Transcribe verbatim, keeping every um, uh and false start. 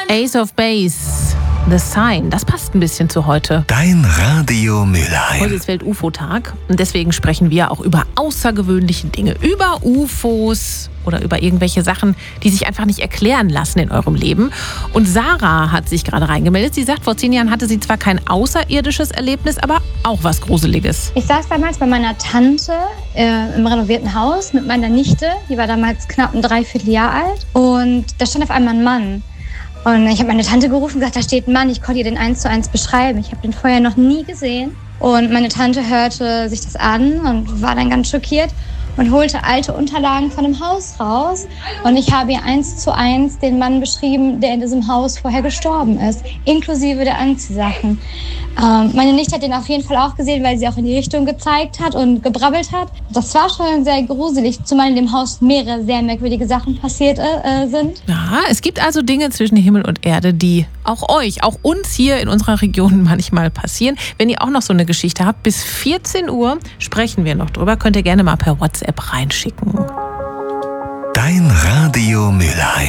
Ace of Base, The Sign, das passt ein bisschen zu heute. Dein Radio Mülheim. Heute ist Welt-U F O-Tag und deswegen sprechen wir auch über außergewöhnliche Dinge, über U F Os oder über irgendwelche Sachen, die sich einfach nicht erklären lassen in eurem Leben. Und Sarah hat sich gerade reingemeldet. Sie sagt, vor zehn Jahren hatte sie zwar kein außerirdisches Erlebnis, aber auch was Gruseliges. Ich saß damals bei meiner Tante äh, im renovierten Haus mit meiner Nichte. Die war damals knapp ein Dreivierteljahr alt. Und da stand auf einmal ein Mann. Und ich habe meine Tante gerufen und gesagt, da steht ein Mann, ich konnte ihr den eins zu eins beschreiben. Ich habe den vorher noch nie gesehen. Und meine Tante hörte sich das an und war dann ganz schockiert und holte alte Unterlagen von dem Haus raus. Und ich habe ihr eins zu eins den Mann beschrieben, der in diesem Haus vorher gestorben ist, inklusive der Anziehsachen. Ähm, meine Nichte hat den auf jeden Fall auch gesehen, weil sie auch in die Richtung gezeigt hat und gebrabbelt hat. Das war schon sehr gruselig, zumal in dem Haus mehrere sehr merkwürdige Sachen passiert äh, sind. Ja, es gibt also Dinge zwischen Himmel und Erde, die auch euch, auch uns hier in unserer Region manchmal passieren. Wenn ihr auch noch so eine Geschichte habt, bis vierzehn Uhr sprechen wir noch drüber. Könnt ihr gerne mal per WhatsApp reinschicken. Dein Radio Mülheim.